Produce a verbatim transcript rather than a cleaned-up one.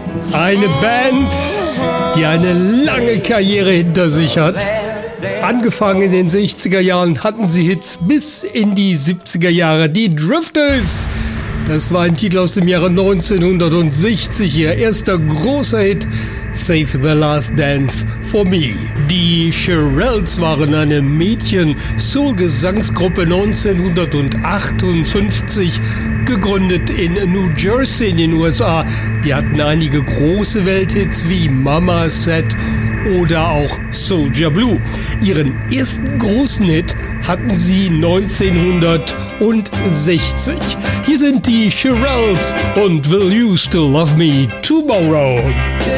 Eine Band, die eine lange Karriere hinter sich hat. Angefangen in den sechziger Jahren hatten sie Hits bis in die siebziger Jahre. Die Drifters, das war ein Titel aus dem Jahre neunzehnhundertsechzig, ihr erster großer Hit, Save the Last Dance for Me. Die Shirelles waren eine Mädchen-Soul-Gesangsgruppe neunzehnhundertachtundfünfzig, gegründet in New Jersey in den U S A. Die hatten einige große Welthits wie Mama Said oder auch Soldier Blue. Ihren ersten großen Hit hatten sie neunzehnhundertsechzig. Hier sind die Shirelles und Will You Still Love Me Tomorrow?